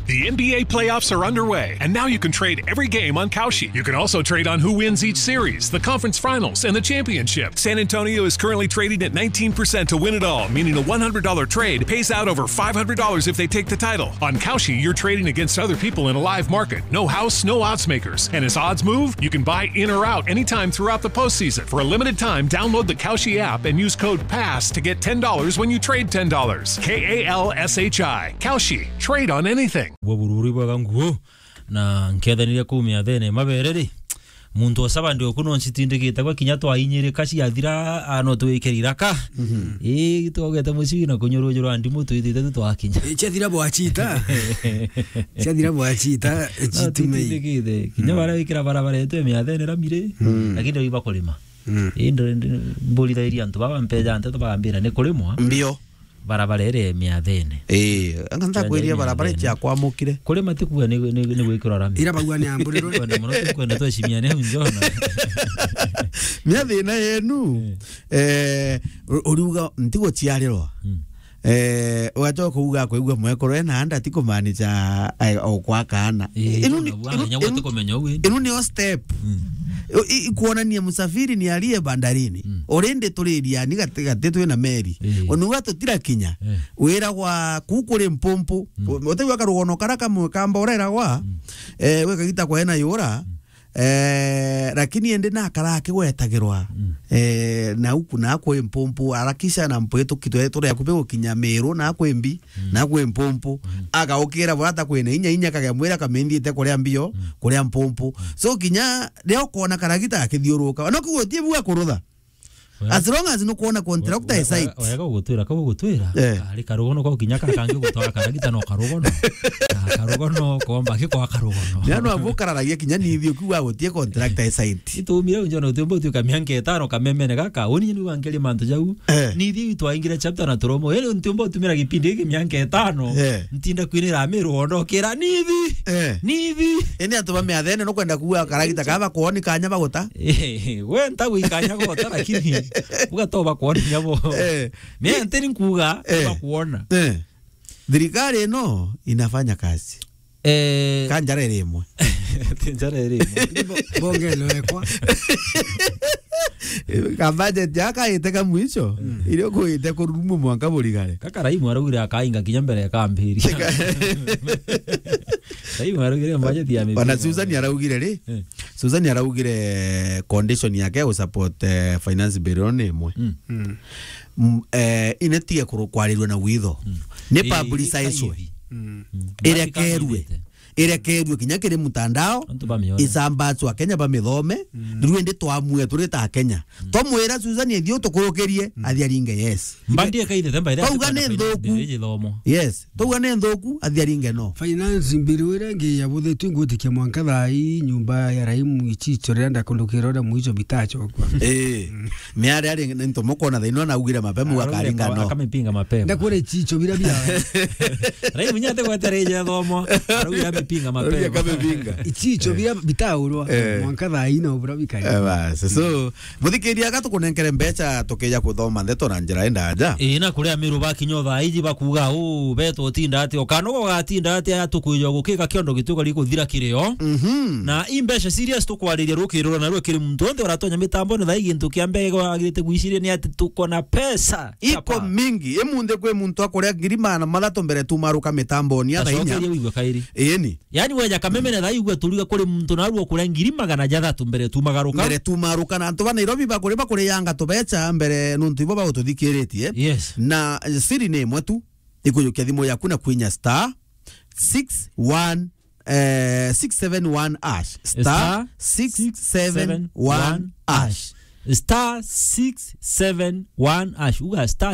The NBA playoffs are underway, and now you can trade every game on Kalshi. You can also trade on who wins each series, the conference finals, and the championship. San Antonio is currently trading at 19% to win it all, meaning a $100 trade pays out over $500 if they take the title. On Kalshi, you're trading against other people in a live market. No house, no odds makers. And as odds move, you can buy in or out anytime throughout the postseason. For a limited time, download the Kalshi app and use code PASS to get $10 when you trade $10. Kalshi. Kalshi. Trade on anything. Wabururi bagangu na nkethanire kumia thene mabereri muntu osaba ndio kuno nsitindikite kwa kinya twayinyire kaci yathira ano twikirira ka gitogete mucina kunyurujuru andi mutu ithite twakinya chathira bwachita chitume kinya bara ikira barabara yetu mia thene ramire lakini iba kulima indo mbolida iria antu baba mpeja antu babambira ne kulimwa mbio barabara ere mia thene anganta kweria barabara ya kwamukire kule matikuwa ni gwikira rami ira bagwa ni amburiro kwenda muno kwenda twashimia ne njona mia thena yenu uruga ntigo ciariro wacho kuuga kwigwa mwekoro ena anda tiko manager okwa kana inu ni step kuonania musafiri ni aliye bandarini orende tuliria ni gatetu na meri onuga tutira kinya wira gwa kukure mpompo otegwa karugono karaka mwekamba orera gwa weka gita kwa ena yora lakini ende na karake gwetagirwa na uku na kwe mpompo arakisha na mpeto kitweto ya kupe gukinya mero na kwe mbi na kwe mpompo agaokera bwata kwene inya kagamwera kamendite kuria mbio kuria mpompo so kinya leo kona karagita akithiuruka no kugotie bua kurutha as long as no kuona contractor site oyaga gutwira ari karugono ko kinya kangi gutwara karagita no karugono komba kiko karugono nano avukararagia kinya ni ithio kuwa gutie contractor site itumire unjo no tumbo tu kamianke tano kamemene kaka oni ni wangeli manto jau ni ithio twaingira chapter na turomo ele ntumbo tumira kipindi iki mianke tano ntinda kwinira miru ondokera nithi eni atuba me athene no kwenda kuwa karagita kaba kuoni kanya baguta we nta gwikanya gota lakini ugatoba kuona nyabo mimi nteni nkuga kuona thirikari no inafanya kazi kanjara rimwe bongelo ekwa budget yaka iteka mwisho ile kuite kurumu mwanga burigare kaka raimu arugire akainga kinya mbere kambiri raimu arugire budget ya bana Susan araugire ri Susan araugire condition yake u support finance bill nemwe inetie kurukwarirwe na witho ne publicize irekerwe kinya kiri mutandao isambatswa Kenya bamithome ndurwende twamwe turita Kenya tomwera Susan ethio tukurukerie athiaringe yes mbandie kaithe themba ire tugane nthoku yes tugane nthoku athiaringe no finance bill irengi yabuthetwe ngutikia mwanka thai nyumba ya raimu ichicho renda kundukira mwicho bitacho kwa miare ari ntomokona thaino na ugire mapemu akaringa no akamepinga mapema ndakore chicho bila raimu nyate gwetereje thomo arugira mepinga mapema kamepinga ichicho bila bitaurwa mwanka thai na ubura bikari basi so muthikiria gatukunenkere mbeca tukija kuthoma ndeto na njira endaja na kuria miru bakinyo thaiji bakuga beto tinda ati okanogo gatinda ati atukuyo gukika kiondo gituko likuthira kirio na imbeca serious tukwariria rukirura na rukiri muntu onde oratonya mitambo ni thaigi ntu kiambego agirite gwiciria ni ati tuko na pesa iko mingi emunde kwe muntu akuria girimana mathato mbere tumaruka mitambo ni athinya wigwa kairi ni yani weja kamemene thaigwa turiga kuri muntu na ruo kuria ngiri magana jathatu mbere tumaruka na antu ba Nairobi bakuri yanga tubecha mbere nuntu ibo bagututhikiritie yes na siri ni mwetu ikuyukia thimo yaku na kwinya star 671 ash star 671 ash star 671 ash uga star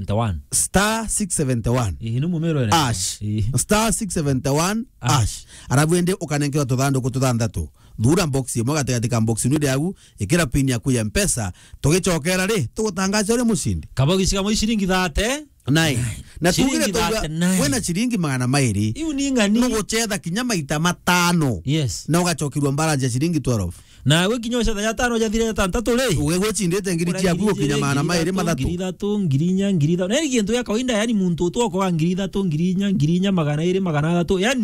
671 inu mumero ash star 671 ash arabwende ukanenkewa tuthando kututhandatu dhura box yemo gategatika box nude yagu ikira pin yaku ya mpesa tugicokera ri tugutangaza uri mushindi kabogishika mu shilingi 30 na tugire tuga wena shilingi magana mairi iu ni ngani no guchetha kinya maita matano yes na ugachokirwa balance ya shilingi 12 na we kinyosha ya 5 ya 3 le we gwechindete ngiri ciaku kinya magana mairi mathatu ngiri 3 ngiri 4 ngiri 5 na kintu ya kawaida yani muntu tu kwa ngiri 3 ngiri 4 ngiri 4 magana 2 magana 3 yani